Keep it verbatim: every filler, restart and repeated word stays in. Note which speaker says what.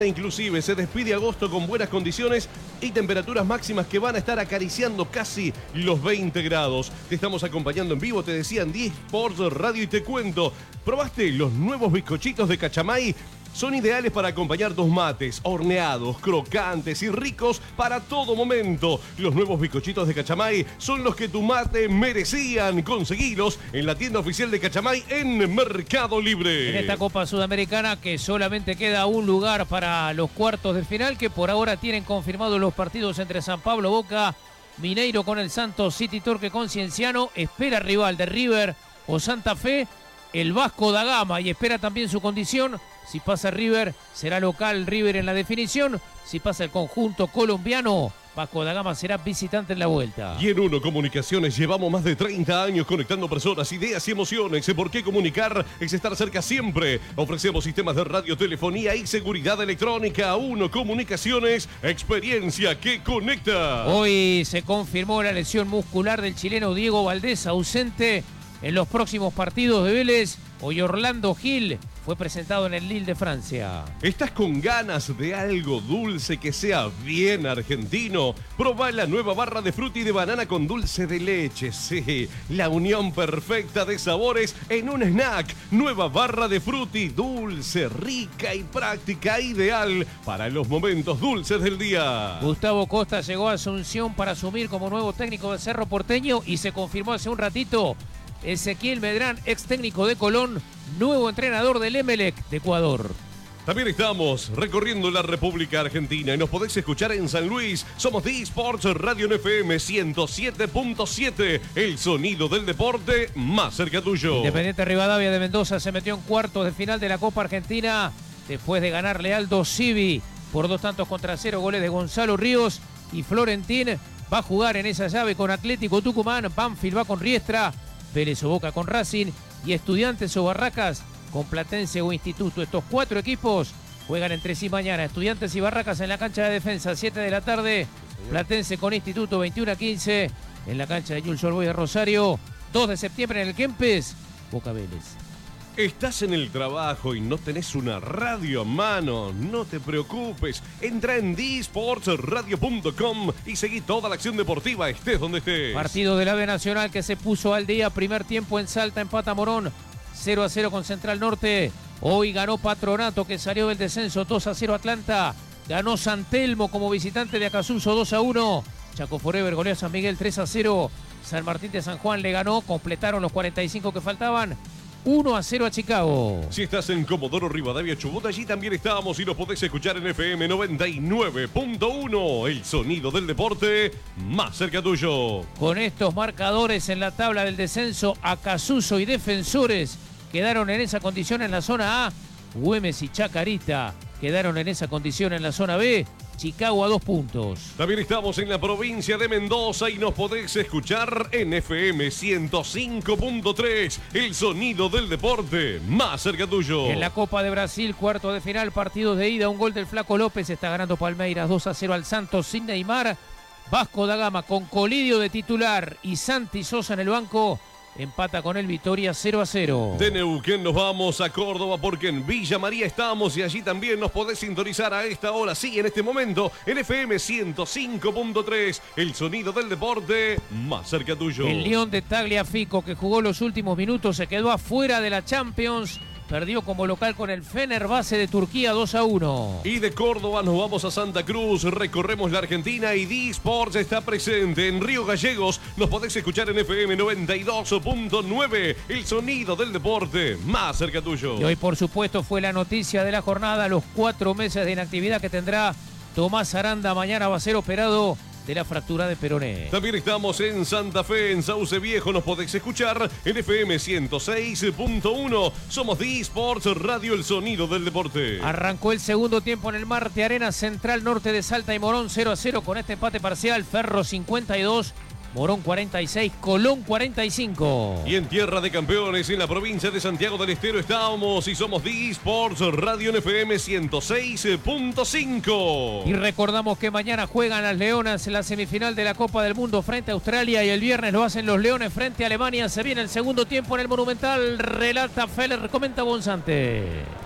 Speaker 1: Inclusive se despide agosto con buenas condiciones y temperaturas máximas que van a estar acariciando casi los veinte grados. Te estamos acompañando en vivo, te decían diez Sports Radio y te cuento. ¿Probaste los nuevos bizcochitos de Cachamay? Son ideales para acompañar tus mates, horneados, crocantes y ricos para todo momento. Los nuevos bizcochitos de Cachamay son los que tu mate merecían. Conseguilos en la tienda oficial de Cachamay en Mercado Libre.
Speaker 2: En esta Copa Sudamericana que solamente queda un lugar para los cuartos de final, que por ahora tienen confirmados los partidos entre San Pablo, Boca, Mineiro con el Santos, City Torque con Cienciano, espera rival de River o Santa Fe, el Vasco da Gama, y espera también su condición. Si pasa River, será local River en la definición. Si pasa el conjunto colombiano, Vasco da Gama será visitante en la vuelta.
Speaker 1: Y en Uno Comunicaciones llevamos más de treinta años conectando personas, ideas y emociones. ¿Por qué comunicar? Es estar cerca siempre. Ofrecemos sistemas de radiotelefonía y seguridad electrónica. Uno Comunicaciones, experiencia que conecta.
Speaker 2: Hoy se confirmó la lesión muscular del chileno Diego Valdés, ausente en los próximos partidos de Vélez. Hoy Orlando Gil fue presentado en el Lille de Francia.
Speaker 1: ¿Estás con ganas de algo dulce que sea bien argentino? Probá la nueva barra de fruta y de banana con dulce de leche. Sí, la unión perfecta de sabores en un snack. Nueva barra de frutti, dulce, rica y práctica, ideal para los momentos dulces del día.
Speaker 2: Gustavo Costa llegó a Asunción para asumir como nuevo técnico de Cerro Porteño y se confirmó hace un ratito Ezequiel Medrán, ex técnico de Colón, nuevo entrenador del Emelec de Ecuador.
Speaker 1: También estamos recorriendo la República Argentina y nos podés escuchar en San Luis. Somos The Sports Radio en F M ciento siete punto siete, el sonido del deporte más cerca tuyo.
Speaker 2: Independiente Rivadavia de Mendoza se metió en cuartos de final de la Copa Argentina después de ganarle Aldo Civi por dos tantos contra cero, goles de Gonzalo Ríos y Florentín. Va a jugar en esa llave con Atlético Tucumán, Banfield va con Riestra, Vélez o Boca con Racing y Estudiantes o Barracas con Platense o Instituto. Estos cuatro equipos juegan entre sí mañana. Estudiantes y Barracas en la cancha de Defensa, siete de la tarde. Platense con Instituto, veintiuno a quince en la cancha de Jules Olboy de Rosario. dos de septiembre en el Kempes, Boca Vélez.
Speaker 1: ¿Estás en el trabajo y no tenés una radio a mano? No te preocupes. Entra en d sports radio punto com y seguí toda la acción deportiva, estés donde estés.
Speaker 2: Partido del AVE Nacional que se puso al día. Primer tiempo en Salta, empata Morón. cero a cero con Central Norte. Hoy ganó Patronato, que salió del descenso. dos a cero Atlanta. Ganó San Telmo como visitante de Acasuso, dos a uno. Chaco Forever goleó a San Miguel, tres a cero. San Martín de San Juan le ganó. Completaron los cuarenta y cinco que faltaban. uno a cero a Chicago.
Speaker 1: Si estás en Comodoro Rivadavia, Chubut, allí también estamos y nos podés escuchar en F M noventa y nueve punto uno, el sonido del deporte más cerca tuyo.
Speaker 2: Con estos marcadores en la tabla del descenso, Acasuso y Defensores quedaron en esa condición en la zona A. Güemes y Chacarita quedaron en esa condición en la zona B. Chicago a dos puntos.
Speaker 1: También estamos en la provincia de Mendoza y nos podés escuchar en F M ciento cinco punto tres, el sonido del deporte más cerca tuyo.
Speaker 2: En la Copa de Brasil, cuarto de final, partidos de ida, un gol del Flaco López, está ganando Palmeiras dos a cero al Santos sin Neymar. Vasco da Gama con Colidio de titular y Santi Sosa en el banco. Empata con el Vitoria cero a cero.
Speaker 1: De Neuquén nos vamos a Córdoba porque en Villa María estamos y allí también nos podés sintonizar a esta hora, sí, en este momento, en F M ciento cinco punto tres, el sonido del deporte más cerca tuyo.
Speaker 2: El León de Tagliafico, que jugó los últimos minutos, se quedó afuera de la Champions. Perdió como local con el Fenerbahce de Turquía dos a uno.
Speaker 1: Y de Córdoba nos vamos a Santa Cruz, recorremos la Argentina y D Sports está presente en Río Gallegos. Nos podés escuchar en F M noventa y dos punto nueve, el sonido del deporte más cerca tuyo.
Speaker 2: Y hoy, por supuesto, fue la noticia de la jornada, los cuatro meses de inactividad que tendrá Tomás Aranda. Mañana va a ser operado de la fractura de peroné.
Speaker 1: También estamos en Santa Fe, en Sauce Viejo. Nos podés escuchar en F M ciento seis punto uno. Somos The Sports Radio, el sonido del deporte.
Speaker 2: Arrancó el segundo tiempo en el Marte Arena, Central Norte de Salta y Morón cero a cero con este empate parcial. Ferro cincuenta y dos, Morón cuarenta y seis, Colón cuarenta y cinco.
Speaker 1: Y en Tierra de Campeones, en la provincia de Santiago del Estero, estamos y somos The Sports Radio en F M ciento seis punto cinco.
Speaker 2: Y recordamos que mañana juegan las Leonas en la semifinal de la Copa del Mundo frente a Australia y el viernes lo hacen los Leones frente a Alemania. Se viene el segundo tiempo en el Monumental. Relata Feller, comenta Bonzante.